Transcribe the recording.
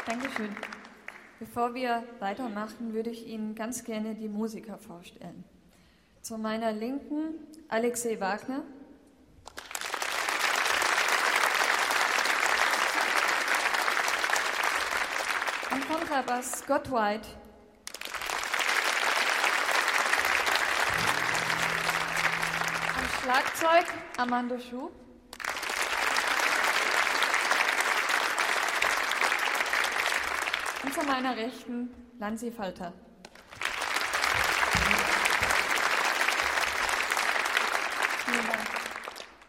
Dankeschön. Bevor wir weitermachen, würde ich Ihnen ganz gerne die Musiker vorstellen. Zu meiner Linken Alexei Wagner. Am Kontrabass Scott White. Am Schlagzeug Armando Schuh. Und zu meiner Rechten Lanzi Falter.